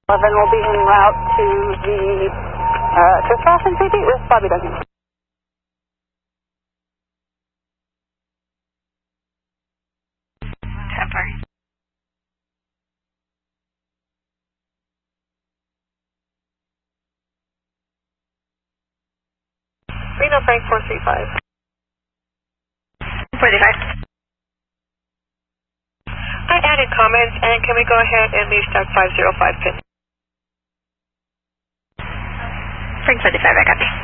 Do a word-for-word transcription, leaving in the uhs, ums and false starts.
eleven will be en route to the uh, Trustafson C D with Bobby Duncan. Temper. Reno Frank four three five. forty-five. I added comments, and can we go ahead and leave stack five zero five pin? Frank forty-five, I copy.